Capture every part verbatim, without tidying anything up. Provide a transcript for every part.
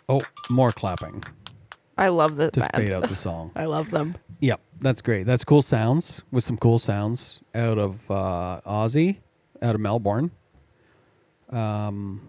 Oh, more clapping I love the to band. fade out the song. I love them. Yep, that's great. That's cool sounds with some cool sounds out of uh, Aussie, out of Melbourne. Um,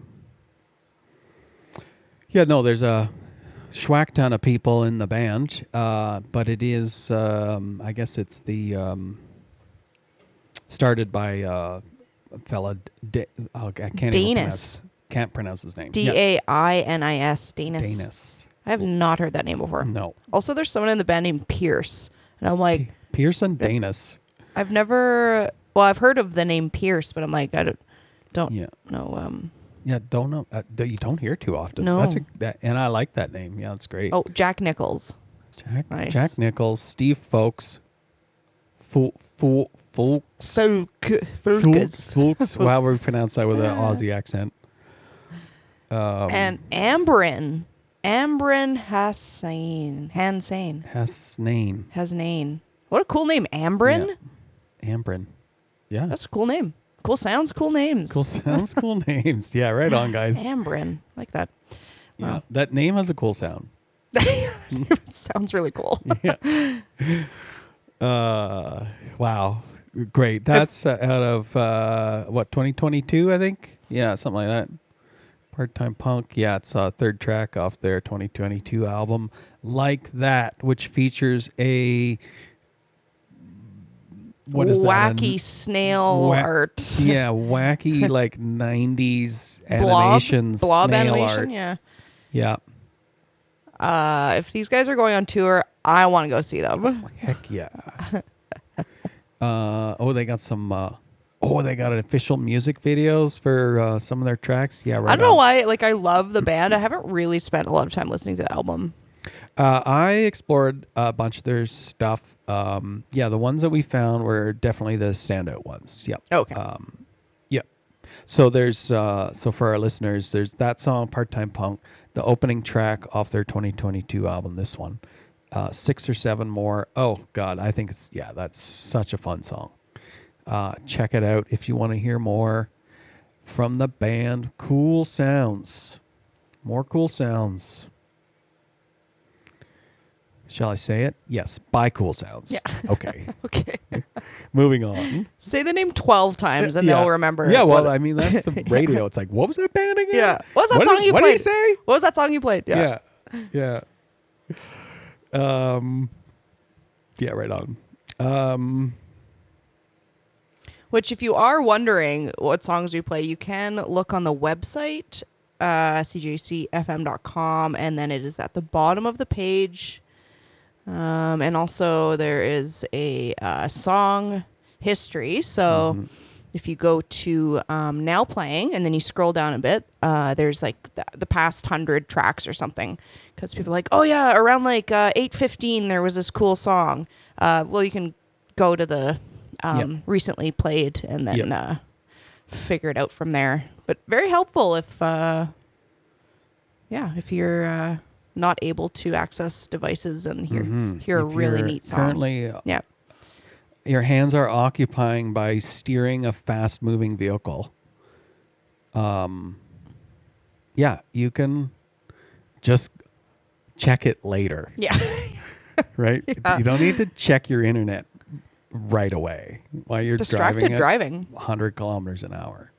yeah, no, there's a schwack ton of people in the band, uh, but it is, um, I guess it's the um, started by uh, a fella. Da- oh, I can't even pronounce. Danis. Can't pronounce his name. D A I N I S. Danis. Danis. I have not heard that name before. No. Also, there's someone in the band named Pierce. And I'm like, P- Pearson Danis. I've never, well, I've heard of the name Pierce, but I'm like, I don't, don't Yeah. know. Um, Yeah, don't know. Uh, you don't hear too often. No. That's a, that, and I like that name. Yeah, it's great. oh, Jack Nichols. Jack, nice. Jack Nichols, Steve Folks, Fo- Fo- Folks, Folk, Folks, Folks. Wow, we pronounce that with an Aussie accent. Um, and Ambrin. Ambrin Hassain. Hansane. Hasnain. Hasnain. What a cool name. Ambrin? Yeah. Ambrin. Yeah. That's a cool name. Cool sounds, cool names. Cool sounds, cool names. Yeah, right on, guys. Ambrin. Like that. Yeah, Wow. that name has a cool sound. Sounds really cool. Yeah. Uh, wow. Great. That's uh, out of, uh, what, twenty twenty-two, I think? Yeah, something like that. Part-Time Punk. Yeah, it's a third track off their twenty twenty-two album, Like That, which features a... What is that? Wacky snail Wa- art. Yeah, wacky, like, nineties Blob, animation blob snail animation, art. yeah. Yeah. Uh, if these guys are going on tour, I want to go see them. Heck yeah. uh, oh, they got some... Uh, oh, they got official music videos for uh, some of their tracks. Yeah, right I don't know on. why. Like, I love the band. I haven't really spent a lot of time listening to the album. Uh, I explored a bunch of their stuff. Um, yeah, the ones that we found were definitely the standout ones. Yep. Okay. Um, yep. So there's uh, so for our listeners, there's that song, Part-Time Punk, the opening track off their twenty twenty-two album. This one, uh, six or seven more. Oh God, I think it's yeah, that's such a fun song. Uh, check it out if you want to hear more from the band. Cool sounds, more cool sounds. Shall I say it? Yes, by Cool Sounds. Yeah. Okay. Okay. Moving on. Say the name twelve times and Yeah. they'll remember. Yeah, well, what- I mean, that's the radio. It's like, what was that band again? Yeah. What was that What song did- you what played? did he say? What was that song you played? Yeah. Yeah. Yeah. Um, yeah, right on. Um, Which, if you are wondering what songs we play, you can look on the website, uh, c j c f m dot com, and then it is at the bottom of the page. Um, and also, there is a uh, song history. So, mhm. if you go to um, Now Playing, and then you scroll down a bit, uh, there's like the, the past hundred tracks or something. Because people are like, oh yeah, around like uh, eight fifteen, there was this cool song. Uh, well, you can go to the um, Yep. recently played and then Yep. uh, figure it out from there. But very helpful if, uh, yeah, if you're uh, not able to access devices and hear Mhm. hear a If really you're neat song. Currently, Yeah. your hands are occupying by steering a fast-moving vehicle. Um, yeah, you can just check it later, Yeah. right? Yeah. You don't need to check your internet right away while you're Distracted driving at driving. one hundred kilometers an hour.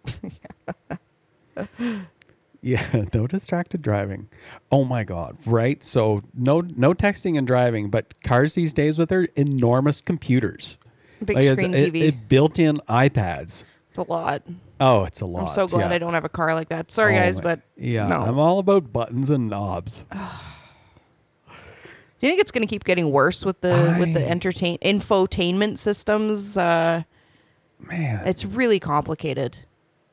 Yeah, no distracted driving. Oh my God, right? So no no texting and driving, but cars these days with their enormous computers. Big Like, it- screen it- T V. it built-in iPads. It's a lot. Oh, it's a lot. I'm so glad yeah. I don't have a car like that. Sorry, Oh guys, my- but yeah, no. I'm all about buttons and knobs. Do you think it's going to keep getting worse with the with the I- entertain infotainment systems? Uh, Man, it's really complicated.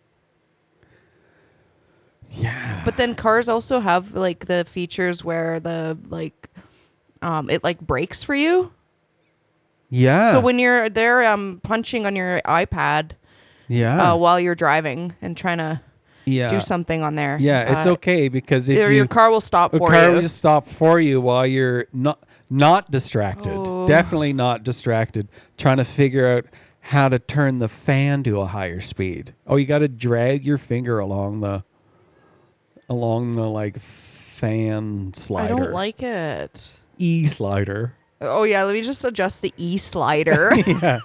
yeah. But then cars also have like the features where the like um it like brakes for you. Yeah. So when you're there um punching on your iPad yeah. uh, while you're driving and trying to yeah. do something on there. Yeah, it's uh, okay because if Your, you your car will stop a for car you. will just stop for you while you're not not distracted. Oh. Definitely not distracted. Trying to figure out how to turn the fan to a higher speed. Oh, you got to drag your finger along the along the like fan slider. I don't like it. E slider. Oh yeah, let me just adjust the E slider. Yeah.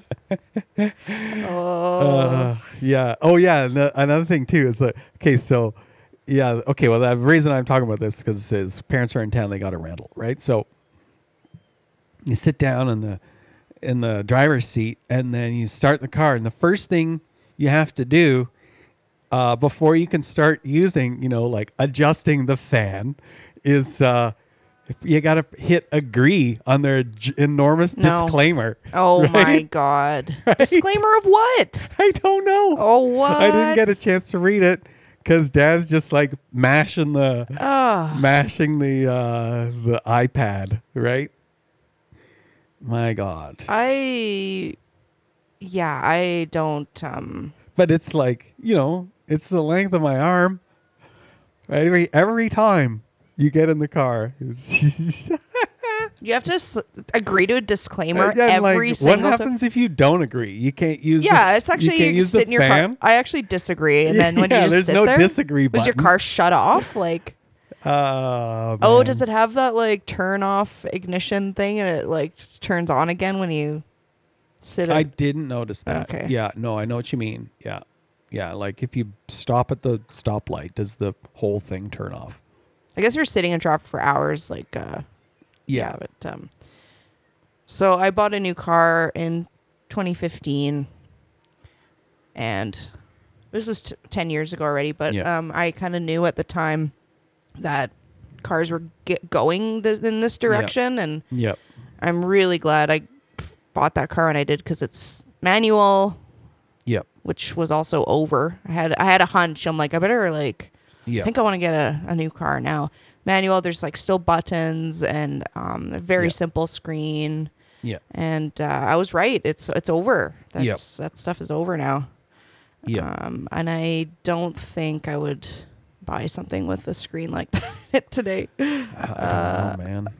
oh. Uh, yeah. Oh, yeah. No, another thing too is that okay. So, yeah. Okay. Well, the reason I'm talking about this is because his parents are in town. They got a rental, right? So, you sit down in the in the driver's seat, and then you start the car. And the first thing you have to do uh, before you can start using, you know, like adjusting the fan, is uh, you got to hit agree on their j- enormous No. disclaimer. Oh right? my god. Right? Disclaimer of what? I don't know. Oh what? I didn't get a chance to read it because Dad's just like mashing the Ugh. mashing the uh, the iPad, right? My God. I yeah, I don't um But it's like, you know, it's the length of my arm. Every every time you get in the car, it's you have to s- agree to a disclaimer And, every like, single what time. happens if you don't agree? You can't use. Yeah, the, it's actually you, can't you, use sit the in your fan. car. I actually disagree, and then when yeah, you just there's sit no there, disagree was button. your car shut off? Like, Uh, oh, man. does it have that like turn off ignition thing, and it like turns on again when you sit? I at- didn't notice that. Okay. Yeah, no, I know what you mean. Yeah, yeah. Like if you stop at the stoplight, does the whole thing turn off? I guess you're sitting in traffic for hours, like uh, Yeah. yeah, but um. So I bought a new car in twenty fifteen, and this was t- ten years ago already. But Yeah. um, I kind of knew at the time that cars were get going th- in this direction, and Yep. I'm really glad I f- bought that car when I did because it's manual, Yep. which was also over. I had I had a hunch. I'm like, I better like. I Yep. think I want to get a, a new car now. Manual. There's like still buttons and um, a very Yeah. simple screen. Yeah. And uh, I was right. It's it's over. That's that stuff is over now. Yeah. Um, and I don't think I would buy something with a screen like that today. I don't uh, know, man.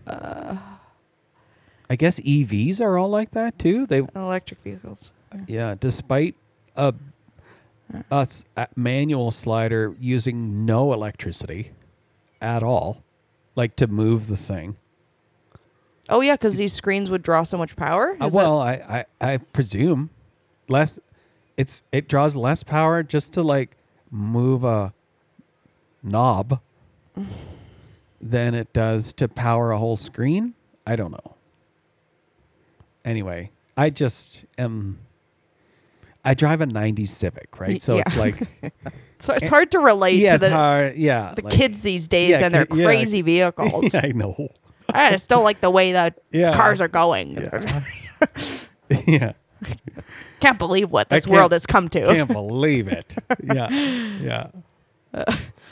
I guess E Vs are all like that too. They Electric vehicles. yeah, despite a, a s- a manual slider using no electricity at all, like to move the thing. Oh yeah, because these screens would draw so much power. Uh, Is well, I, I I presume less. It's it draws less power just to like move a knob than it does to power a whole screen. I don't know. Anyway, I just am. I drive a nineties Civic, right? So Yeah. it's like that, so it's hard to relate yeah, to it's the hard. Yeah, the like- kids these days yeah, and their ki- yeah. crazy vehicles. I know. I just don't like the way that Yeah. cars are going. Yeah. yeah. Can't believe what I this can't- world has come to. Can't believe it. Yeah. Yeah.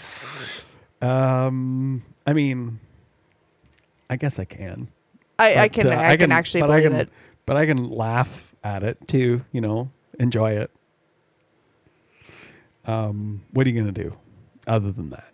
Um, I mean, I guess I can. I, I But, can uh, I, can actually but I believe can, it. But I can laugh at it too, you know, enjoy it. Um, what are you going to do other than that?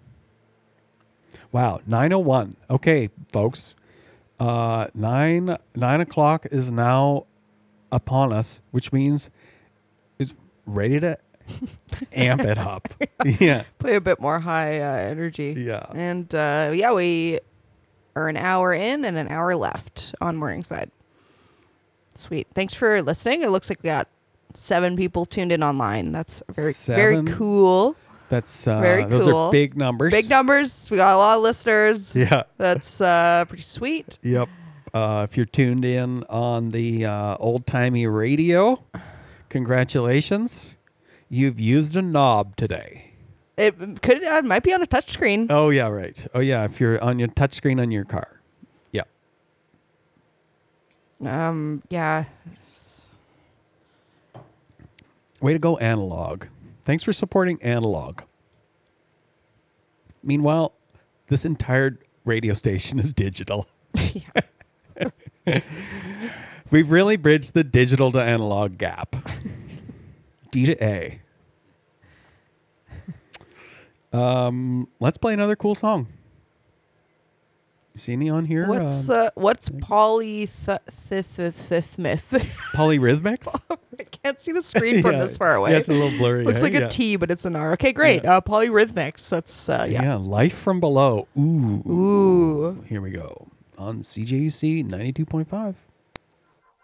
Wow, nine oh one. Okay, folks. Uh, nine, nine o'clock is now upon us, which means it's ready to amp it up. Yeah. Play a bit more high uh, energy. Yeah. And uh, yeah, we are an hour in and an hour left on Morningside. Sweet. Thanks for listening. It looks like we got seven people tuned in online. That's very Seven? very cool. That's uh, Very those cool. are big numbers. Big numbers. We got a lot of listeners. Yeah. That's uh, pretty sweet. Yep. Uh, if you're tuned in on the uh, old timey radio, congratulations. You've used a knob today. It could uh, might be on a touchscreen. Oh, yeah, right. Oh, yeah, if you're on your touchscreen on your car. Yeah. Um. Yeah. Way to go, Analog. Thanks for supporting Analog. Meanwhile, this entire radio station is digital. We've really bridged the digital to analog gap. D to A. Um, let's play another cool song. You see any on here? What's um, uh, what's polythymith? polyrhythmics? I can't see the screen from Yeah. this far away. Yeah, it's a little blurry. Looks eh? like yeah. a T, but it's an R. Okay, great. Yeah. Uh, polyrhythmics. That's uh, yeah. yeah. Life from Below. Ooh. Ooh. Here we go on C J U C ninety-two point five.